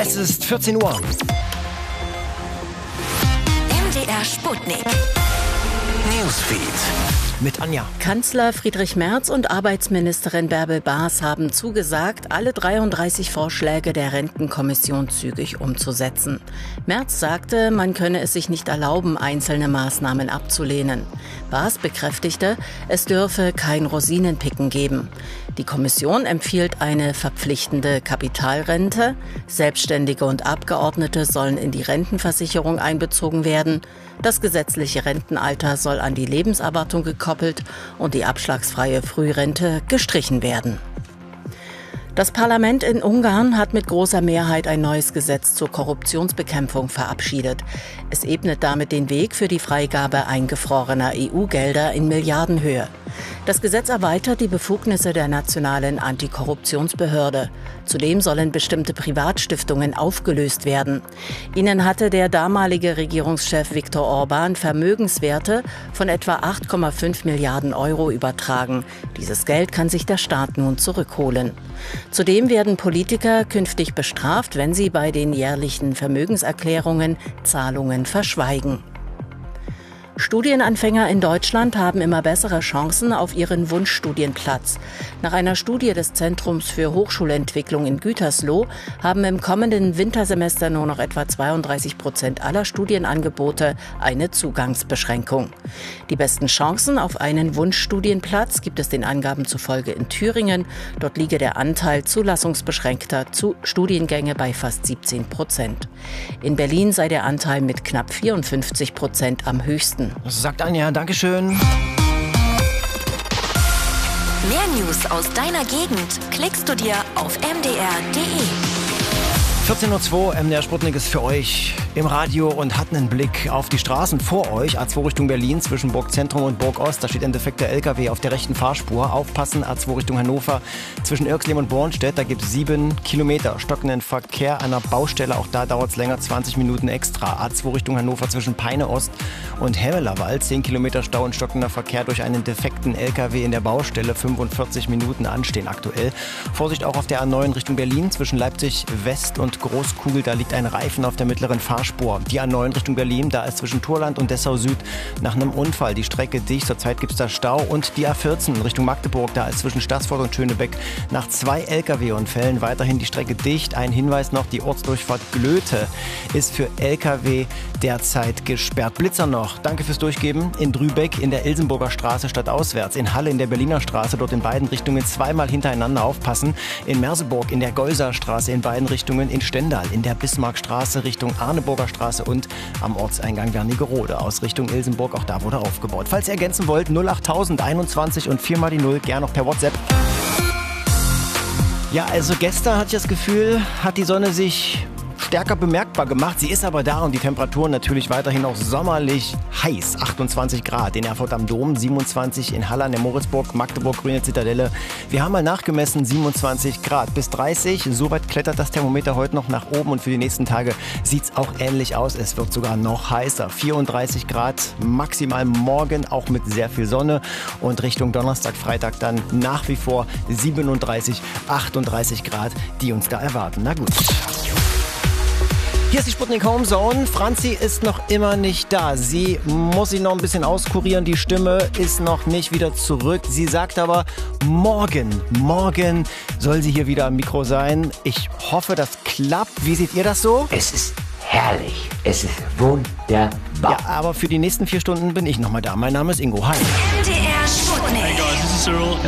Es ist 14 Uhr. MDR Sputnik. Newsfeed mit Anja. Kanzler Friedrich Merz und Arbeitsministerin Bärbel Baas haben zugesagt, alle 33 Vorschläge der Rentenkommission zügig umzusetzen. Merz sagte, man könne es sich nicht erlauben, einzelne Maßnahmen abzulehnen. Baas bekräftigte, es dürfe kein Rosinenpicken geben. Die Kommission empfiehlt eine verpflichtende Kapitalrente. Selbstständige und Abgeordnete sollen in die Rentenversicherung einbezogen werden. Das gesetzliche Rentenalter soll an die Lebenserwartung gekoppelt und die abschlagsfreie Frührente gestrichen werden. Das Parlament in Ungarn hat mit großer Mehrheit ein neues Gesetz zur Korruptionsbekämpfung verabschiedet. Es ebnet damit den Weg für die Freigabe eingefrorener EU-Gelder in Milliardenhöhe. Das Gesetz erweitert die Befugnisse der nationalen Antikorruptionsbehörde. Zudem sollen bestimmte Privatstiftungen aufgelöst werden. Ihnen hatte der damalige Regierungschef Viktor Orbán Vermögenswerte von etwa 8,5 Milliarden Euro übertragen. Dieses Geld kann sich der Staat nun zurückholen. Zudem werden Politiker künftig bestraft, wenn sie bei den jährlichen Vermögenserklärungen Zahlungen verschweigen. Studienanfänger in Deutschland haben immer bessere Chancen auf ihren Wunschstudienplatz. Nach einer Studie des Zentrums für Hochschulentwicklung in Gütersloh haben im kommenden Wintersemester nur noch etwa 32% aller Studienangebote eine Zugangsbeschränkung. Die besten Chancen auf einen Wunschstudienplatz gibt es den Angaben zufolge in Thüringen. Dort liege der Anteil zulassungsbeschränkter Studiengänge bei fast 17%. In Berlin sei der Anteil mit knapp 54% am höchsten. Das sagt Anja, Dankeschön. Mehr News aus deiner Gegend klickst du dir auf mdr.de. 14.02 Uhr, MDR Sputnik ist für euch im Radio und hat einen Blick auf die Straßen vor euch. A2 Richtung Berlin zwischen Burgzentrum und Burgost. Da steht ein defekter LKW auf der rechten Fahrspur. Aufpassen, A2 Richtung Hannover zwischen Irxleben und Bornstedt. Da gibt es 7 Kilometer stockenden Verkehr an der Baustelle. Auch da dauert es länger, 20 Minuten extra. A2 Richtung Hannover zwischen Peine Ost und Hemmelerwald. 10 Kilometer Stau und stockender Verkehr durch einen defekten LKW in der Baustelle. 45 Minuten anstehen aktuell. Vorsicht auch auf der A9 Richtung Berlin zwischen Leipzig West und Großkugel, da liegt ein Reifen auf der mittleren Fahrspur. Die A9 Richtung Berlin, da ist zwischen Turland und Dessau Süd nach einem Unfall die Strecke dicht. Zurzeit gibt es da Stau. Und die A14 Richtung Magdeburg, da ist zwischen Staßfurt und Schönebeck nach 2 LKW-Unfällen weiterhin die Strecke dicht. Ein Hinweis noch, die Ortsdurchfahrt Glöte ist für LKW derzeit gesperrt. Blitzer noch, danke fürs Durchgeben. In Drübeck in der Ilsenburger Straße stadtauswärts. In Halle in der Berliner Straße, dort in beiden Richtungen zweimal hintereinander aufpassen. In Merseburg in der Geuser Straße in beiden Richtungen. In Stendal in der Bismarckstraße Richtung Arneburger Straße und am Ortseingang Wernigerode aus Richtung Ilsenburg. Auch da wurde aufgebaut. Falls ihr ergänzen wollt, 08000 21 und 4 mal die 0, gerne noch per WhatsApp. Ja, also gestern hatte ich das Gefühl, hat die Sonne sich stärker bemerkbar gemacht. Sie ist aber da und die Temperaturen natürlich weiterhin auch sommerlich heiß. 28 Grad in Erfurt am Dom, 27 in Halle an der Moritzburg, Magdeburg, Grüne Zitadelle. Wir haben mal nachgemessen, 27 Grad bis 30. Soweit klettert das Thermometer heute noch nach oben und für die nächsten Tage sieht es auch ähnlich aus. Es wird sogar noch heißer. 34 Grad maximal morgen, auch mit sehr viel Sonne. Und Richtung Donnerstag, Freitag dann nach wie vor 37, 38 Grad, die uns da erwarten. Na gut. Hier ist die Sputnik Home Zone. Franzi ist noch immer nicht da. Sie muss sich noch ein bisschen auskurieren. Die Stimme ist noch nicht wieder zurück. Sie sagt aber, morgen soll sie hier wieder am Mikro sein. Ich hoffe, das klappt. Wie seht ihr das so? Es ist herrlich. Es ist wunderbar. Ja, aber für die nächsten 4 Stunden bin ich nochmal da. Mein Name ist Ingo. Hi. MDR Sputnik. Hey guys, this is Cyril.